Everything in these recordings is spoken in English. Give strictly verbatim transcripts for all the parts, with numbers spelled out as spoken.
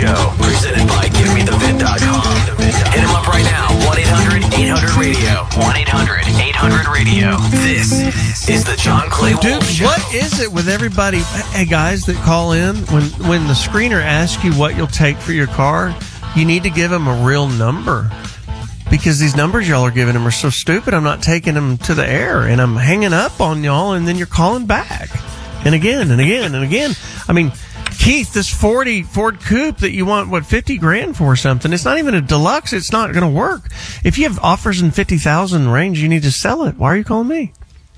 Show, presented by Give Me The Vin dot com. Hit him up right now, one eight hundred eight hundred radio. one eight hundred eight hundred radio. This is the John Clay Wolf Dude, Show. what is it with everybody, hey guys, that call in, when, when the screener asks you what you'll take for your car, you need to give them a real number. Because these numbers y'all are giving them are so stupid, I'm not taking them to the air, and I'm hanging up on y'all, and then you're calling back. And again, and again, and again. I mean, Keith, this forty Ford Coupe that you want, what, fifty grand for or something, it's not even a deluxe, it's not going to work. If you have offers in fifty thousand range, you need to sell it. Why are you calling me?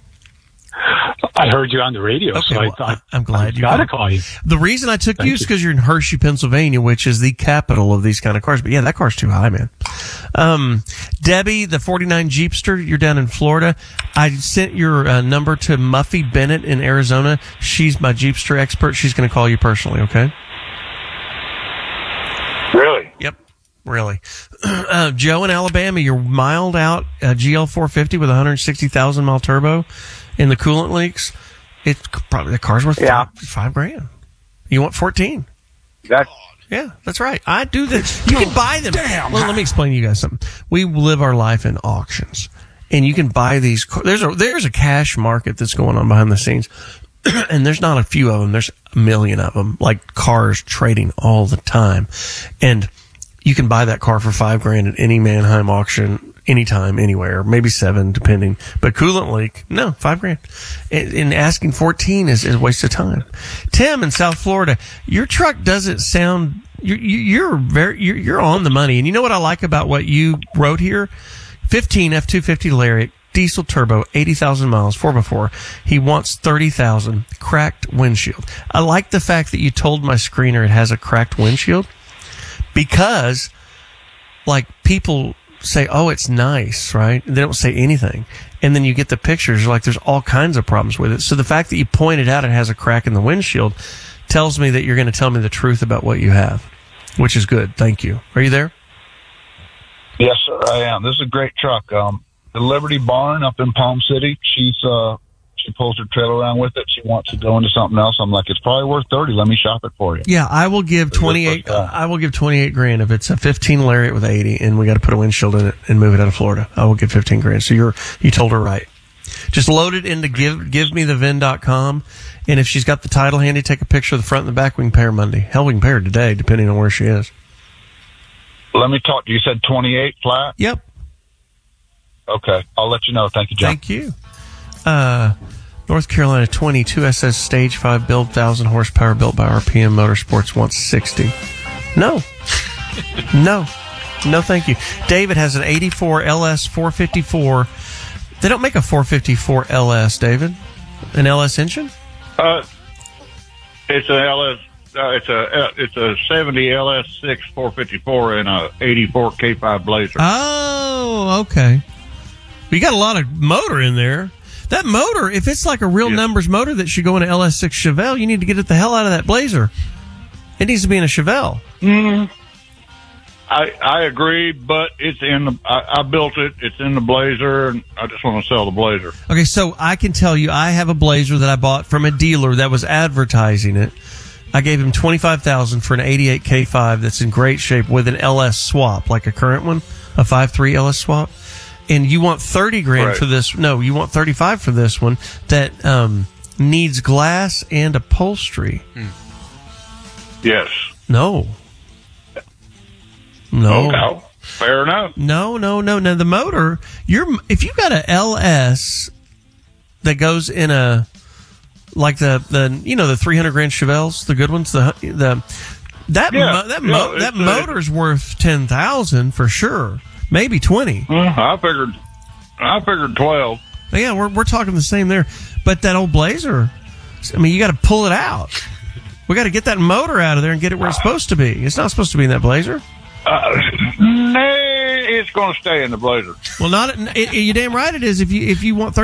I heard you on the radio, Okay, so well, I thought I'm glad I you got to called. call you. The reason I took Thank you is you. because you're in Hershey, Pennsylvania, which is the capital of these kind of cars. But yeah, that car's too high, man. Um, Debbie, the forty-nine Jeepster, you're down in Florida. I sent your uh, number to Muffy Bennett in Arizona. She's my Jeepster expert. She's going to call you personally, okay? Really? Yep. Really. Uh, Joe in Alabama, your mild out uh, G L four fifty with one hundred sixty thousand mile turbo and the coolant leaks. It's probably, the car's worth Yeah. five, five grand. You want fourteen? That's Yeah, that's right. I do this. You can buy them. Well, let me explain to you guys something. We live our life in auctions, and you can buy these. There's a there's a cash market that's going on behind the scenes, and there's not a few of them. There's a million of them, like cars trading all the time, and you can buy that car for five grand at any Manheim auction. Anytime, anywhere, maybe seven, depending. But coolant leak, no, five grand. And, and asking fourteen is, is a waste of time. Tim in South Florida, your truck doesn't sound. You're, you're very. You're, you're on the money. And you know what I like about what you wrote here? fifteen F two fifty Lariat, diesel turbo, eighty thousand miles, four by four. He wants thirty thousand. Cracked windshield. I like the fact that you told my screener it has a cracked windshield, because, like, people say, oh, it's nice, right? They don't say anything. And then you get the pictures, like there's all kinds of problems with it. So the fact that you pointed out it has a crack in the windshield tells me that you're going to tell me the truth about what you have, which is good. Thank you. Are you there? Yes, sir, I am. This is a great truck. Um, the Liberty Barn up in Palm City, she's, uh, she pulls her trailer around with it. She wants to go into something else. I'm like, it's probably worth thirty. Let me shop it for you. Yeah, I will give twenty-eight. I will give twenty-eight grand if it's a fifteen Lariat with eighty, and we got to put a windshield in it and move it out of Florida. I will give fifteen grand. So you're you told her right. Just load it into give give me the vin dot com, and if she's got the title handy, take a picture of the front and the back. We can pay her Monday. Hell, we can pay her today, depending on where she is. Let me talk. You said twenty-eight flat? Yep. Okay, I'll let you know. Thank you, John. Thank you. Uh, North Carolina twenty-two S S Stage five build, one thousand horsepower, built by R P M Motorsports, wants sixty. No. No. No, thank you. David has an eighty-four L S four fifty-four. They don't make a four fifty-four L S, David. An L S engine? Uh, it's a L S. Uh, it's a it's a seventy L S six four fifty-four and a eighty-four K five Blazer. Oh, okay. You got a lot of motor in there. That motor, if it's like a real Yeah. numbers motor that should go in an L S six Chevelle, you need to get it the hell out of that Blazer. It needs to be in a Chevelle. Mm, I I agree, but it's in the. I, I built it. It's in the Blazer, and I just want to sell the Blazer. Okay, so I can tell you, I have a Blazer that I bought from a dealer that was advertising it. I gave him twenty-five thousand dollars for an eighty-eight K five that's in great shape with an L S swap, like a current one, a five three L S swap. And you want thirty grand Right. for this. No, you want thirty-five for this one that um, needs glass and upholstery. Yes. No. No. Okay. Fair enough. No, no, no. Now the motor, you're if you got a L S that goes in a like the the you know the three hundred grand Chevelles, the good ones, the the that Yeah, mo- that yeah, mo- that it's, uh, motor's worth ten thousand for sure, maybe twenty. Well, I figured. I figured twelve. But yeah, we're we're talking the same there. But that old Blazer, I mean, you got to pull it out. We got to get that motor out of there and get it where it's supposed to be. It's not supposed to be in that Blazer. Uh, nah, it's going to stay in the Blazer. Well, not it, it, you damn right it is. If you if you want thirty.